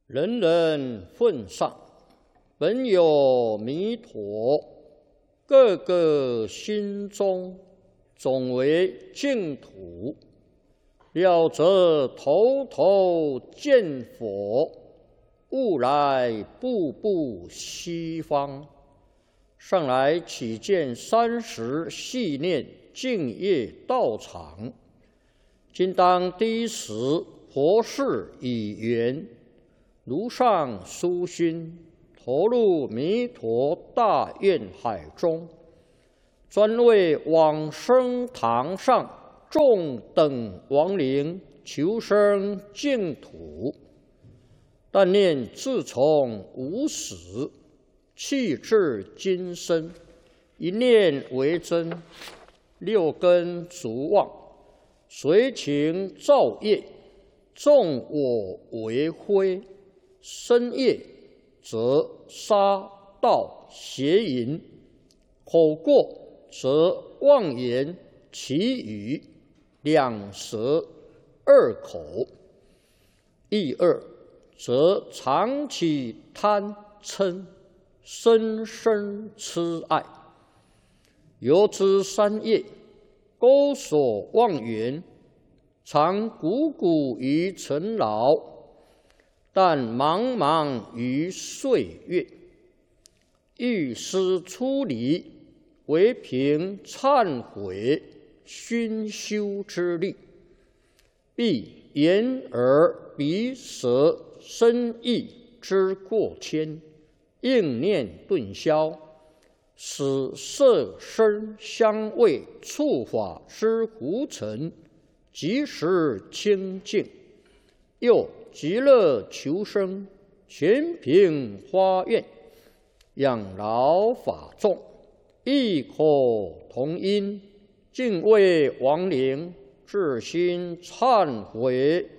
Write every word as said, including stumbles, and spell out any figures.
人人奉上，本有弥陀，个个心中总为净土。了则头头见佛，悟来步步西方。上来起见三十系念净业道场，今当第一时佛事已圆，如上殊心，投入弥陀大愿海中，专为往生堂上众等亡灵求生净土。但念自从无始，气至今生，一念为真，六根逐妄，随情造业，纵我为非。身业则杀盗邪淫，口过则妄言绮语，两舌二口。意二则常起贪嗔，深深痴爱。由之三业，钩锁妄缘，常汩汩于尘劳，但茫茫于岁月。欲思出离，唯凭忏悔熏修之力，必眼耳鼻舌身意之过谦，应念顿消，使色声香味触法之浮尘即时清净。又极乐求生，全凭发愿，养老法众，异口同音，敬畏亡灵，至心忏悔。